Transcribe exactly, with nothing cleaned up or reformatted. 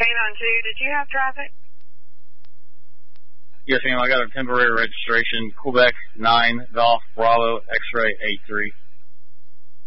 Canine two, did you have traffic? Yes, ma'am. I got a temporary registration. Quebec nine Golf Bravo X-ray eight three.